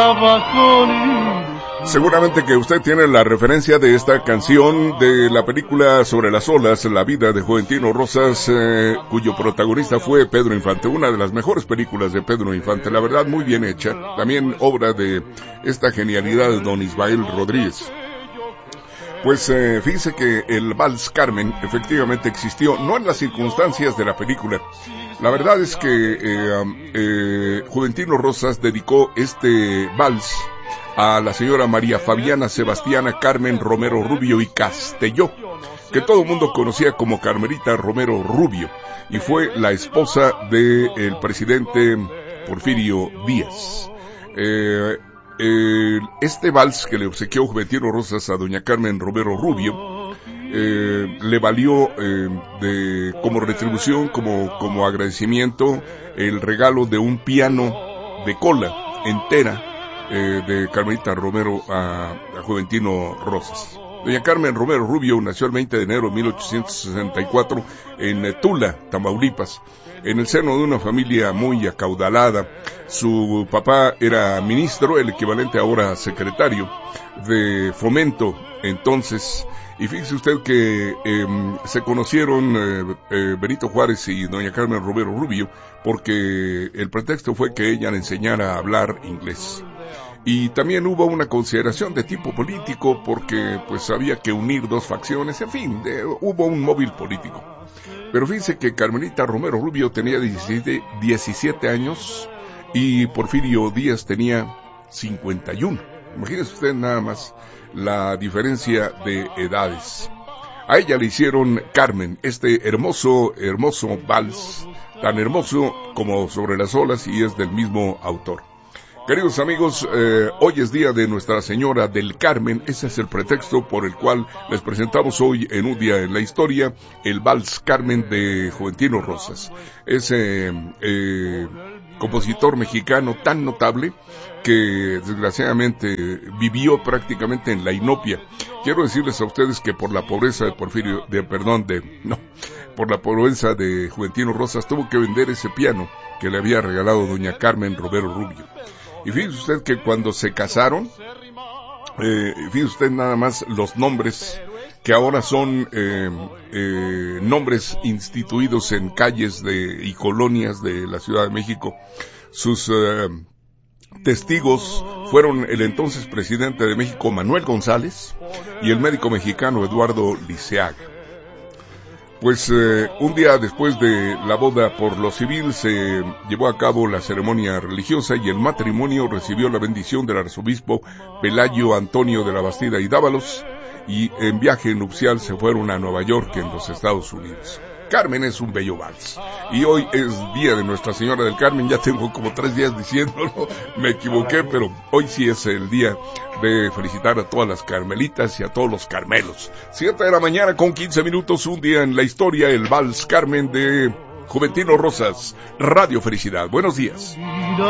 bailaba con ilusión. Seguramente que usted tiene la referencia de esta canción de la película Sobre las olas, la vida de Juventino Rosas, cuyo protagonista fue Pedro Infante, una de las mejores películas de Pedro Infante, la verdad muy bien hecha, también obra de esta genialidad de don Ismael Rodríguez. Pues fíjese que el Vals Carmen efectivamente existió, no en las circunstancias de la película. La verdad es que Juventino Rosas dedicó este vals a la señora María Fabiana Sebastiana Carmen Romero Rubio y Castelló, que todo el mundo conocía como Carmelita Romero Rubio, y fue la esposa del presidente Porfirio Díaz. Este vals que le obsequió Juventino Rosas a doña Carmen Romero Rubio le valió como retribución, como agradecimiento, el regalo de un piano de cola entera de Carmelita Romero a Juventino Rosas. Doña Carmen Romero Rubio nació el 20 de enero de 1864 en Tula, Tamaulipas, en el seno de una familia muy acaudalada. Su papá era ministro, el equivalente ahora a secretario de Fomento entonces, y fíjese usted que se conocieron Benito Juárez y doña Carmen Romero Rubio porque el pretexto fue que ella le enseñara a hablar inglés. Y también hubo una consideración de tipo político porque pues había que unir dos facciones, en fin, hubo un móvil político. Pero fíjense que Carmelita Romero Rubio tenía 17 años y Porfirio Díaz tenía 51. Imagínese usted nada más la diferencia de edades. A ella le hicieron Carmen, este hermoso vals, tan hermoso como Sobre las olas, y es del mismo autor. Queridos amigos, hoy es día de Nuestra Señora del Carmen. Ese es el pretexto por el cual les presentamos hoy en Un Día en la Historia el Vals Carmen de Juventino Rosas. Ese compositor mexicano tan notable que desgraciadamente vivió prácticamente en la inopia. Quiero decirles a ustedes que por la pobreza de por la pobreza de Juventino Rosas tuvo que vender ese piano que le había regalado doña Carmen Romero Rubio. Y fíjese usted que cuando se casaron, fíjese usted nada más los nombres que ahora son nombres instituidos en calles y colonias de la Ciudad de México. Sus testigos fueron el entonces presidente de México, Manuel González, y el médico mexicano Eduardo Liceaga. Pues un día después de la boda por lo civil se llevó a cabo la ceremonia religiosa y el matrimonio recibió la bendición del arzobispo Pelayo Antonio de la Bastida y Dávalos, y en viaje nupcial se fueron a Nueva York, en los Estados Unidos. Carmen es un bello vals. Y hoy es día de Nuestra Señora del Carmen. Ya tengo como 3 días diciéndolo, me equivoqué, pero hoy sí es el día de felicitar a todas las carmelitas y a todos los carmelos. 7 de la mañana con 15 minutos, un día en la historia, el Vals Carmen de Juventino Rosas. Radio Felicidad. Buenos días.